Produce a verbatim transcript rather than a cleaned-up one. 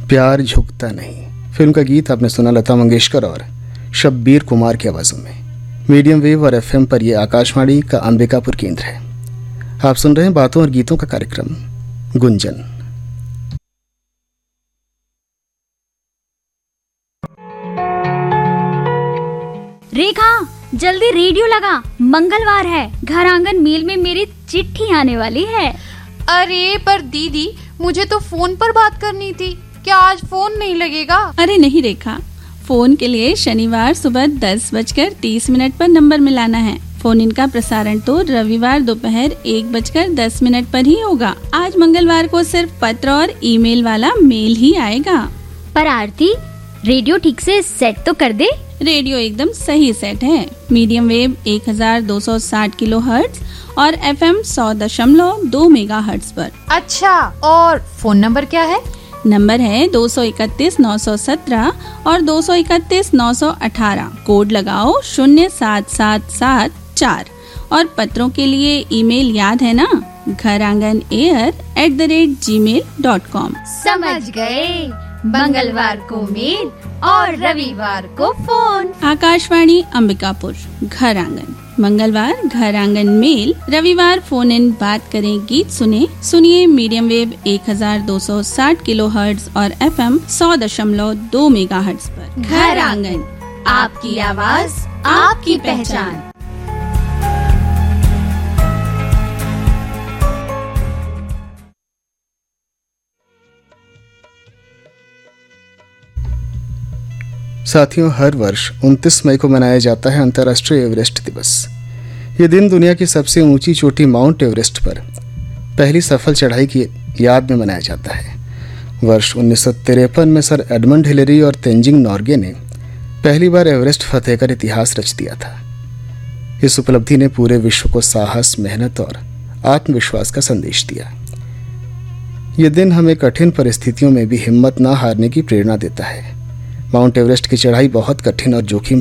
प्यार झुकता नहीं फिल्म का गीत आपने सुना लता मंगेशकर और शब्बीर कुमार की आवाज़ों में। मीडियम वेव और एफएम पर यह आकाशवाणी का अंबिकापुर केंद्र है। आप सुन रहे हैं बातों और गीतों का कार्यक्रम गुंजन। रेखा जल्दी रेडियो लगा, मंगलवार है, घर आंगन मेल में मेरी चिट्ठी आने वाली है। अरे पर दीदी, मुझे तो फोन पर बात करनी थी, क्या आज फोन नहीं लगेगा? अरे नहीं रेखा, फोन के लिए शनिवार सुबह दस बजकर तीस मिनट पर नंबर मिलाना है। फोन इन का प्रसारण तो रविवार दोपहर एक बजकर दस मिनट पर ही होगा। आज मंगलवार को सिर्फ पत्र और ईमेल वाला मेल ही आएगा। पर आरती, रेडियो ठीक से सेट तो कर दे। रेडियो एकदम सही सेट है। मीडियम वेव एक हजार दो सौ साठ किलो हर्ट्ज और एफएम सौ दशमलव दो मेगा हर्ट्ज पर। अच्छा, और फोन नंबर क्या है? नंबर है दो सौ इकतीस नौ सौ सत्रह और दो सौ इकतीस नौ सौ अठारह। कोड लगाओ शून्य सात सात सात चार। और पत्रों के लिए ईमेल याद है ना, घर आंगन air at the rate ji mail dot com. समझ गए, मंगलवार को मेल और रविवार को फोन। आकाशवाणी अंबिकापुर, घर आंगन। मंगलवार घर आंगन मेल, रविवार फोन इन बात करें गीत सुने। सुनिए मीडियम वेव एक हजार दो सौ साठ किलो हर्ट्ज और एफएम सौ दशमलव दो मेगा हर्ट्ज पर। घर आंगन, आपकी आवाज आपकी पहचान। साथियों, हर वर्ष उनतीस मई को मनाया जाता है अंतर्राष्ट्रीय एवरेस्ट दिवस। ये दिन दुनिया की सबसे ऊंची चोटी माउंट एवरेस्ट पर पहली सफल चढ़ाई की याद में मनाया जाता है। वर्ष उन्नीस सौ तिरपन में सर एडमंड हिलेरी और तेंजिंग नॉर्गे ने पहली बार एवरेस्ट फतेह कर इतिहास रच दिया था। इस उपलब्धि ने पूरे विश्व को साहस, मेहनत और आत्मविश्वास का संदेश दिया। ये दिन हमें कठिन परिस्थितियों में भी हिम्मत न हारने की प्रेरणा देता है। माउंट एवरेस्ट की चढ़ाई बहुत कठिन और जोखिम